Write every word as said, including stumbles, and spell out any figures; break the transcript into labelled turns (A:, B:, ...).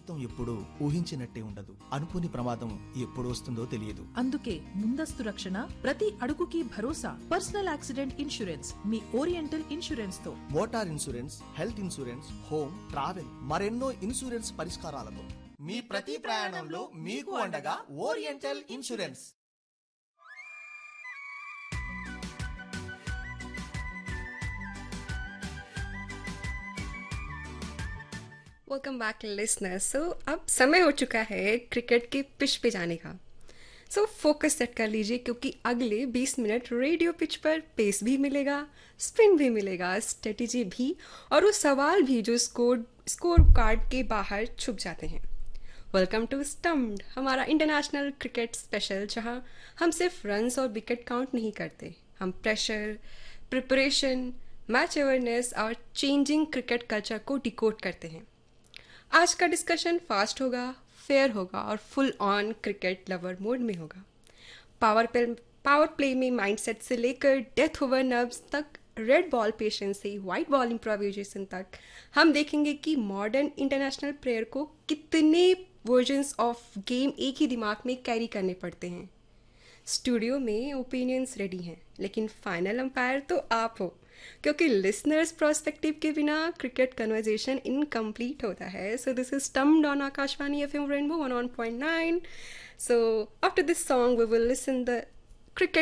A: అమరత్వం ఎప్పుడూ ఊహించినట్టే ఉండదు. అనుకోని ప్రమాదం ఎప్పుడు వస్తుందో తెలియదు.
B: అందుకే ముందస్తు రక్షణ, ప్రతి అడుగుకి భరోసా. పర్సనల్ యాక్సిడెంట్ ఇన్సూరెన్స్ మీ ఓరియంటల్ ఇన్సూరెన్స్ తో.
A: Motor insurance, health insurance, home, travel, మరెన్నో ఇన్సూరెన్స్ పరిష్కారాలతో మీ ప్రతి ప్రయాణంలో మీకు అండగా oriental insurance.
C: Welcome back listeners. सो अब समय हो चुका है क्रिकेट के पिच पे जाने का. सो फोकस सेट कर लीजिए क्योंकि अगले बीस मिनट रेडियो पिच पर पेस भी मिलेगा, स्पिन भी मिलेगा, स्ट्रेटेजी भी और वो सवाल भी जो स्कोर स्कोर कार्ड के बाहर छुप जाते हैं. वेलकम टू स्टम्प्ड, हमारा इंटरनेशनल क्रिकेट स्पेशल, जहां हम सिर्फ रन्स और विकेट काउंट नहीं करते. हम प्रेशर, प्रिपरेशन, मैच अवेयरनेस और चेंजिंग क्रिकेट कल्चर को डिकोड करते हैं. आज का डिस्कशन फास्ट होगा, फेयर होगा और full on cricket lover mode में होगा. पावर प्ले पावर प्ले में माइंडसेट से लेकर डेथ ओवर नर्व्स तक, रेड बॉल पेशेंस से वाइट बॉल इम्प्रोवाइजेशन तक, हम देखेंगे कि मॉडर्न इंटरनेशनल प्लेयर को कितने वर्जन्स ऑफ गेम एक ही दिमाग में कैरी करने पड़ते हैं. स्टूडियो में ओपिनियंस रेडी हैं, लेकिन फाइनल अंपायर तो आप हो, क्योंकि लिसनर्स पर्सपेक्टिव के बिना क्रिकेट कन्वर्सेशन इनकम्प्लीट होता है. So this is stumped on Akashvani FM rainbow one one point nine. So after this song we will listen the